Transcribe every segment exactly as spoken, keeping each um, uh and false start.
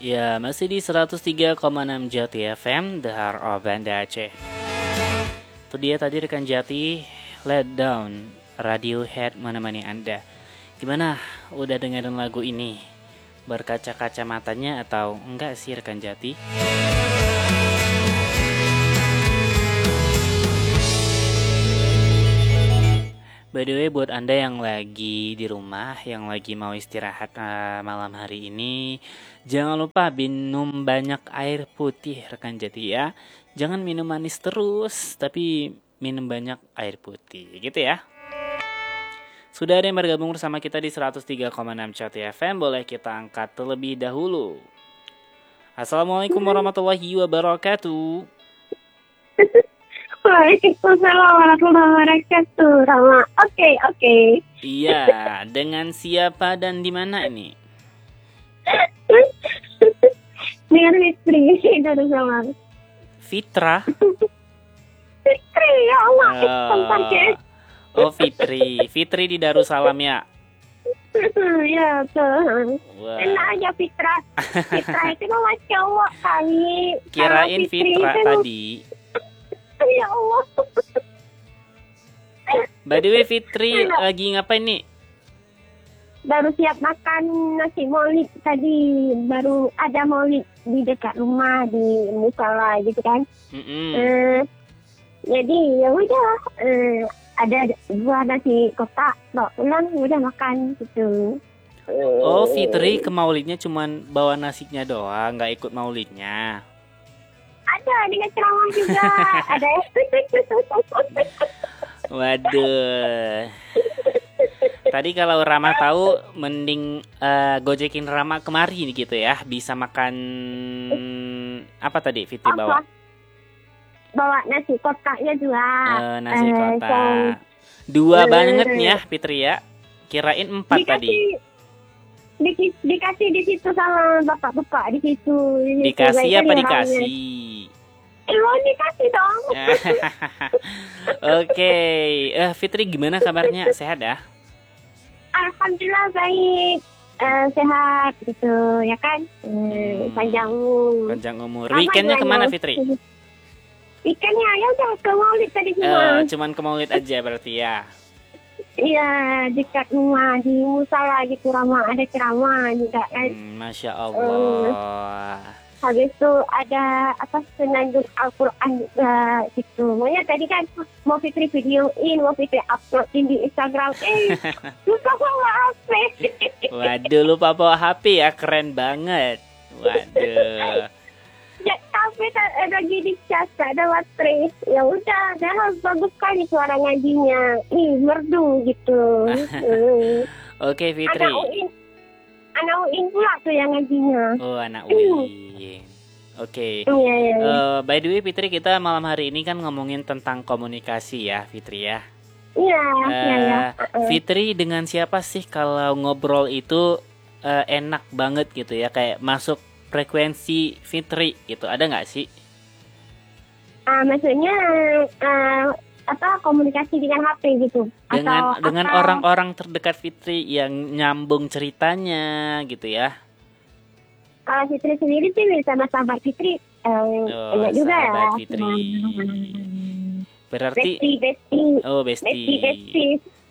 Ya, masih di seratus tiga koma enam Jati F M, Dahar of Banda Aceh. Itu dia tadi rekan Jati, Let Down, Radiohead menemani Anda. Gimana, udah dengerin lagu ini? Berkaca-kaca matanya atau enggak sih rekan Jati? By the way, buat Anda yang lagi di rumah, yang lagi mau istirahat uh, malam hari ini, jangan lupa minum banyak air putih rekan Jati ya. Jangan minum manis terus, tapi minum banyak air putih gitu ya. Sudah ada yang bergabung bersama kita di seratus tiga koma enam Jati F M, boleh kita angkat terlebih dahulu. Assalamualaikum warahmatullahi wabarakatuh. Waalaikumsalam warahmatullahi wabarakatuh. Rama. Oke, okay, oke. Okay. Iya, dengan siapa dan di mana ini? Dengan Fitri Darussalam. Fitra? Fitri, ya Allah. Oh, oh Fitri. Fitri di Darussalam ya? Ya, tuh. Wow. Enak aja Fitra. Fitra itu nama cowok kali. Kirain Fitra itu tadi. Ya Allah. By the way, Fitri lagi ngapain nih? Baru siap makan nasi maulid tadi. Baru ada maulid di dekat rumah di musola gitu kan. Mm-hmm. Uh, jadi ya udah uh, ada dua nasi kotak, bawa pulang udah makan gitu. Uh, oh, Fitri ke maulidnya cuman bawa nasinya doang, nggak ikut maulidnya? Ada dengan ceramah juga. Ada. Waduh. Tadi kalau Rama tahu, mending uh, gojekin Rama kemari gitu ya. Bisa makan apa tadi Fitri bawa? Bawa nasi kotaknya juga. Uh, nasi kotak. Uh, Dua uh, banget nih ya Fitri ya. Kirain empat dikasih, tadi. Di, dikasih di situ sama bapak-bapak di situ. Di dikasih situ, apa dikasih? Lo dikasih dong. Oke, okay. uh, Fitri gimana kabarnya? Sehat ya? Alhamdulillah baik, uh, sehat gitu ya kan. Hmm, panjang umur. Panjang umur. Weekendnya kemana Fitri? Weekendnya ya udah ke maulid tadi cuma. Uh, cuman ke maulid aja berarti ya? Iya, dekat rumah di musola gitu, ramah ada ceramah juga kan. Hmm, Masya Allah. Uh, habis itu ada apa senandung Al-Quran juga gitu. Makanya tadi kan mau Fitri videoin, mau Fitri uploadin di Instagram. Eh, lupa bawa H P. Waduh, lupa bawa H P ya, keren banget. Waduh. Ya, tapi lagi dicas, gak ada baterai. Ya udah, dah harus bagus kali suara ngajinya. Ih, merdu gitu. hmm. Oke, Fitri. Anak U I N, anak U I N pula tuh yang ngajinya. Oh, anak U I N. Oke. Okay. Iya, iya. Uh, by the way, Fitri, kita malam hari ini kan ngomongin tentang komunikasi ya, Fitri ya. Iya, uh, iya, iya. Uh-uh. Fitri dengan siapa sih kalau ngobrol itu uh, enak banget gitu ya, kayak masuk frekuensi Fitri gitu, ada nggak sih? Uh, maksudnya uh, apa komunikasi dengan H P gitu? Dengan atau dengan atau... orang-orang terdekat Fitri yang nyambung ceritanya gitu ya? Kalau Fitri sendiri sih sama sahabat Fitri, um, oh, enggak juga ya. Sahabat Fitri. Berarti bestie, bestie. Oh, bestie. Bestie, bestie.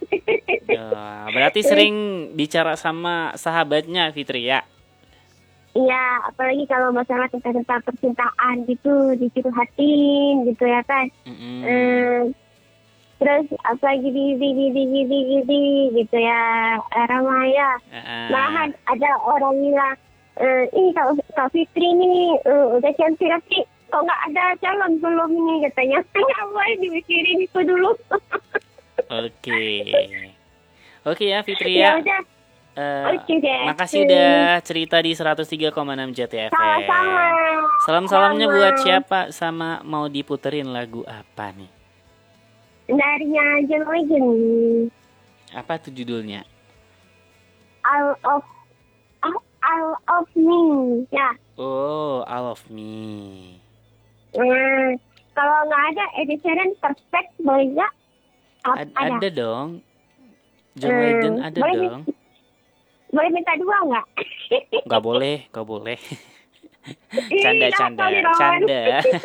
Oh, berarti sering bicara sama sahabatnya Fitri ya? Iya, apalagi kalau masalah tentang tentang percintaan gitu, dicurhatin gitu ya kan. Mm-hmm. Um, terus apa gini gini gini gini gini gitu ya, Ramaya. Uh-uh. Malahan ada orang bilang, uh, ini Kak, Kak Fitri nih uh, udah cantik tapi kok nggak ada calon belum ini katanya. Apa dimikirin itu dulu. Oke, oke ya Fitri ya. Ya udah. Uh, okay, makasih udah cerita di seratus tiga koma enam Jati F M. Sama-sama. Salam-salamnya Sama. buat siapa, sama mau diputerin lagu apa nih? Darinya John Legend. Apa tuh judulnya? All of All of Me. Ya. Oh, All of Me. Hmm, kalau nggak ada Ed Sheeran Perfect boleh nggak? Ad- ada. Ada dong. John hmm, Legend ada boleh dong. Boleh minta dua nggak? Nggak boleh, nggak boleh. Canda, canda, canda.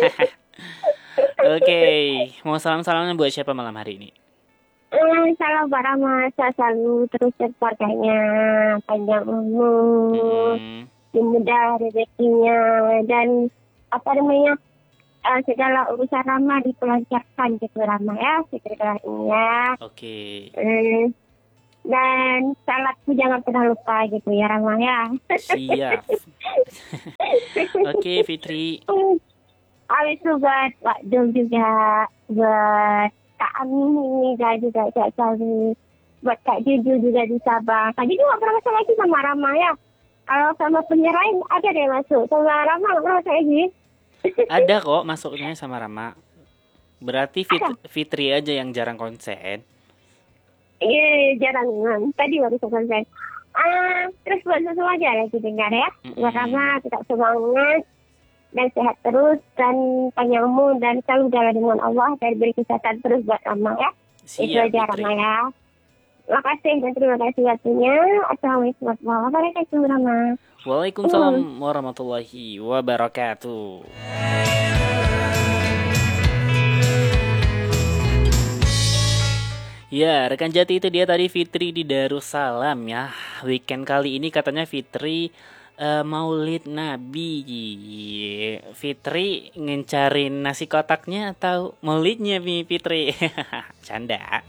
Oke, okay. Mau salam-salamnya buat siapa malam hari ini? Hmm, salam buat Rama, selalu terus keluarganya, panjang umur, hmm. mudah rezekinya, dan apa namanya, uh, segala urusan Rama dipelancarkan gitu Rama ya, segala ini ya. Oke. Okay. Hmm, dan salatku jangan pernah lupa gitu ya Rama ya. Siap. Oke okay, Fitri. Habis itu buat Pak Dul juga, buat Kak Amin dan juga Kak Sali, buat Kak Juju juga di Sabang. Kak Juju nggak pernah masuk lagi sama Rama ya. Kalau sama penyiar lain ada deh masuk, sama Rama nggak pernah masuk lagi. Ada kok masuknya sama Rama. Berarti Fit, Fitri aja yang jarang konsen. Iya jarang, tadi baru konsen. Ah, terus buat semua aja lagi dengar ya. Mm-hmm. Buat Rama tetap semangat dan sehat terus dan panjang umur dan selalu dalam lindungan Allah dan beri kesehatan terus buat Rama ya. Siap, itu aja Rama ya. Terima kasih dan terima kasih waktunya. Assalamualaikum warahmatullahi wabarakatuh Rama. Waalaikumsalam uh. warahmatullahi wabarakatuh. Ya, rekan Jati, itu dia tadi Fitri di Darussalam ya. Weekend kali ini katanya Fitri Uh, Maulid Nabi. Fitri ngencarin nasi kotaknya atau maulidnya nih Fitri? Canda.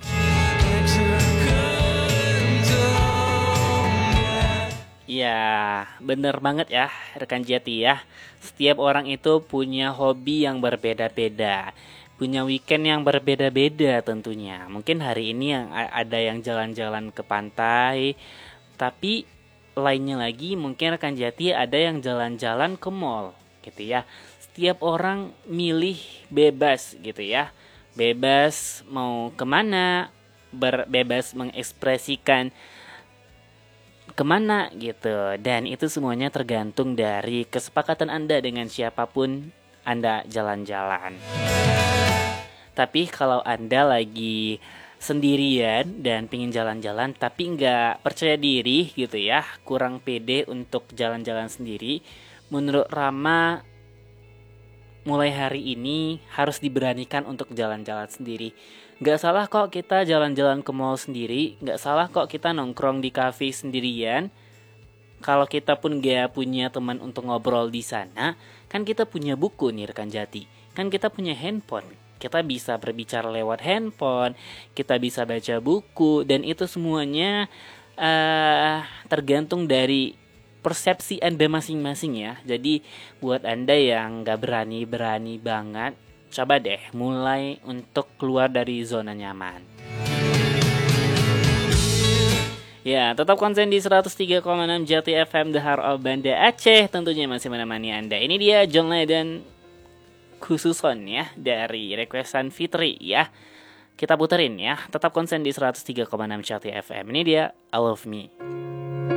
Ya, bener banget ya rekan Jati ya. Setiap orang itu punya hobi yang berbeda-beda, punya weekend yang berbeda-beda tentunya. Mungkin hari ini yang ada yang jalan-jalan ke pantai, tapi lainnya lagi mungkin rekan Jati ada yang jalan-jalan ke mall gitu ya. Setiap orang milih bebas gitu ya, bebas mau kemana, ber- bebas mengekspresikan kemana gitu. Dan itu semuanya tergantung dari kesepakatan Anda dengan siapapun Anda jalan-jalan. Tapi kalau Anda lagi sendirian dan pingin jalan-jalan tapi nggak percaya diri gitu ya, kurang pede untuk jalan-jalan sendiri, menurut Rama mulai hari ini harus diberanikan untuk jalan-jalan sendiri. Nggak salah kok kita jalan-jalan ke mall sendiri, nggak salah kok kita nongkrong di kafe sendirian. Kalau kita pun nggak punya teman untuk ngobrol di sana, kan kita punya buku nih rekan Jati, kan kita punya handphone. Kita bisa berbicara lewat handphone, kita bisa baca buku, dan itu semuanya uh, tergantung dari persepsi Anda masing-masing ya. Jadi buat Anda yang gak berani-berani banget, coba deh mulai untuk keluar dari zona nyaman. Ya, tetap konsen di seratus tiga koma enam Jati F M The Heart of Banda Aceh, tentunya masih menemani Anda. Ini dia John Legend khususon ya dari requestan Fitri ya. Kita puterin ya. Tetap konsen di seratus tiga koma enam Jati F M. Ini dia I Love Me.